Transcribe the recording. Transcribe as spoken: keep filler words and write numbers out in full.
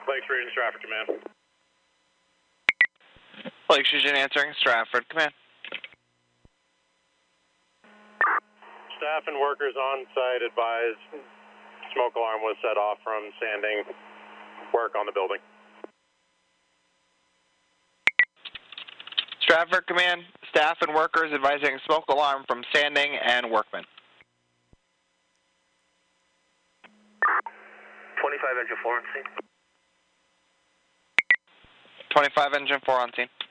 Lakes Region Stratford Command. Lakes Region answering Stratford Command. Staff and workers on site advise smoke alarm was set off from sanding work on the building. Stratford Command, staff and workers advising smoke alarm from sanding and workmen. twenty-five engine four on scene. twenty-five engine four on scene.